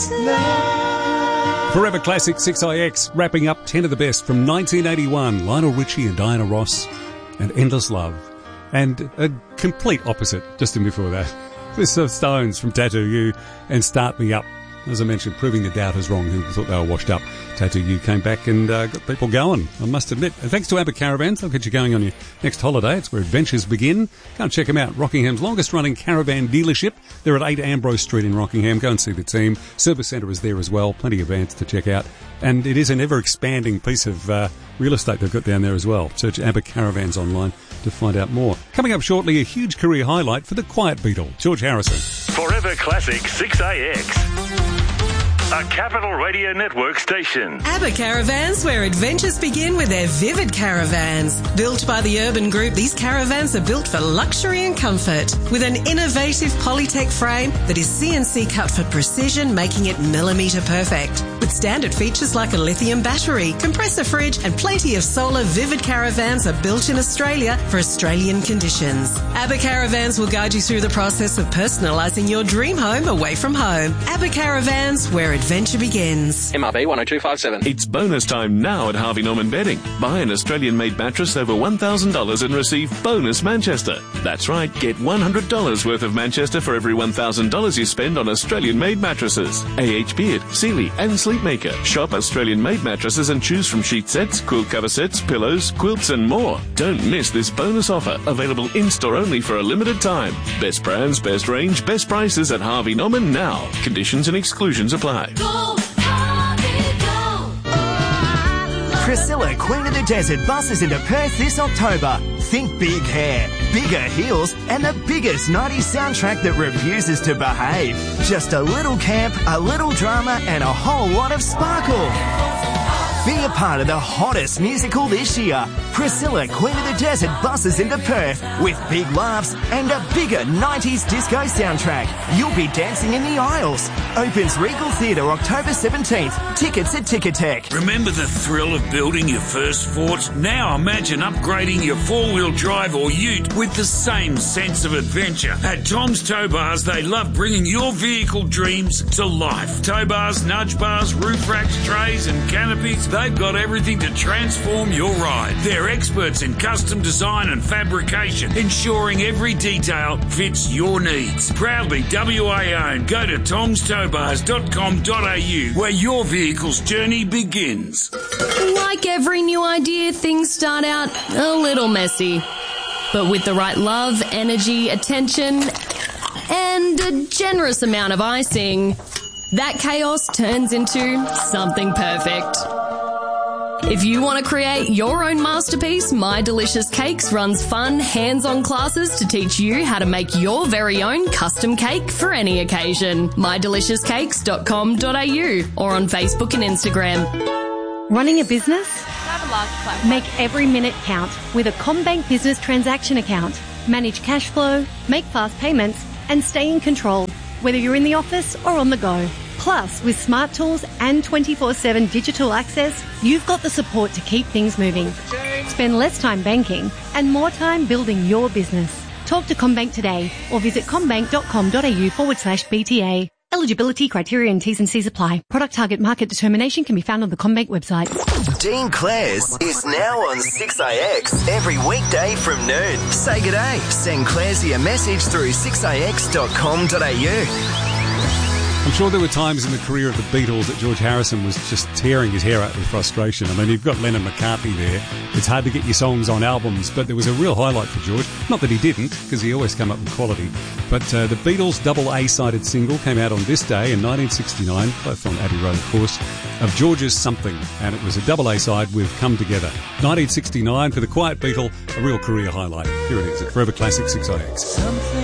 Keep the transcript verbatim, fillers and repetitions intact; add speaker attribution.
Speaker 1: Forever Classic six I X, wrapping up ten of the best from nineteen eighty-one. Lionel Richie and Diana Ross and Endless Love. And a complete opposite just in before that. This is Stones from Tattoo You and Start Me Up. As I mentioned, proving the doubters wrong who thought they were washed up. Tattoo You came back and uh, got people going, I must admit. And thanks to ABBA Caravans, they'll get you going on your next holiday. It's where adventures begin. Go and check them out. Rockingham's longest running caravan dealership. They're at eight Ambrose Street in Rockingham. Go and see the team. Service centre is there as well. Plenty of vans to check out. And it is an ever-expanding piece of uh, real estate they've got down there as well. Search ABBA Caravans online to find out more. Coming up shortly, a huge career highlight for the Quiet Beatle, George Harrison.
Speaker 2: Forever Classic six A X. A Capital Radio Network station.
Speaker 3: ABBA Caravans, where adventures begin with their Vivid Caravans. Built by the Urban Group, these caravans are built for luxury and comfort. With an innovative Polytech frame that is C N C cut for precision, making it millimetre perfect. With standard features like a lithium battery, compressor fridge and plenty of solar, Vivid Caravans are built in Australia for Australian conditions. ABBA Caravans will guide you through the process of personalising your dream home away from home. ABBA Caravans, where adventure begins.
Speaker 4: M R B one oh two five seven.
Speaker 5: It's bonus time now at Harvey Norman Bedding. Buy an Australian-made mattress over one thousand dollars and receive bonus Manchester. That's right, get one hundred dollars worth of Manchester for every one thousand dollars you spend on Australian-made mattresses. A H Beard, Sealy and Sleepmaker. Shop Australian-made mattresses and choose from sheet sets, quilt cover sets, pillows, quilts and more. Don't miss this bonus offer, available in-store only for a limited time. Best brands, best range, best prices at Harvey Norman now. Conditions and exclusions apply.
Speaker 6: Go, Harvey, go. Priscilla, Queen of the Desert, buses into Perth this October. Think big hair, bigger heels, and the biggest nineties soundtrack that refuses to behave. Just a little camp, a little drama, and a whole lot of sparkle. Be a part of the hottest musical this year. Priscilla, Queen of the Desert buses into Perth with big laughs and a bigger nineties disco soundtrack. You'll be dancing in the aisles. Opens Regal Theatre October seventeenth. Tickets at Ticketek.
Speaker 7: Remember the thrill of building your first fort? Now imagine upgrading your four-wheel drive or ute with the same sense of adventure. At Tom's Tow Bars, they love bringing your vehicle dreams to life. Tow bars, nudge bars, roof racks, trays and canopies. They've got everything to transform your ride. They're experts in custom design and fabrication, ensuring every detail fits your needs. Proudly W A owned. Go to toms tow bars dot com dot a u where your vehicle's journey begins.
Speaker 8: Like every new idea, things start out a little messy. But with the right love, energy, attention, and a generous amount of icing, that chaos turns into something perfect. If you want to create your own masterpiece, My Delicious Cakes runs fun, hands-on classes to teach you how to make your very own custom cake for any occasion. my delicious cakes dot com dot a u or on Facebook and Instagram.
Speaker 9: Running a business? Make every minute count with a CommBank Business Transaction Account. Manage cash flow, make fast payments, and stay in control, whether you're in the office or on the go. Plus, with smart tools and twenty-four seven digital access, you've got the support to keep things moving. Spend less time banking and more time building your business. Talk to CommBank today or visit commbank dot com dot a u forward slash B T A. Eligibility, criteria and T's and C's apply. Product target market determination can be found on the CommBank website.
Speaker 6: Dean Clares is now on six A X every weekday from noon. Say good day. Send Claresy a message through six a x dot com dot a u.
Speaker 1: I'm sure there were times in the career of the Beatles that George Harrison was just tearing his hair out with frustration. I mean, you've got Lennon McCartney there. It's hard to get your songs on albums, but there was a real highlight for George. Not that he didn't, because he always came up with quality. But uh, the Beatles' double A-sided single came out on this day in nineteen sixty-nine, both on Abbey Road, of course, of George's Something. And it was a double A-side with Come Together. nineteen sixty-nine, for the Quiet Beatle, a real career highlight. Here it is at Forever Classic six I X.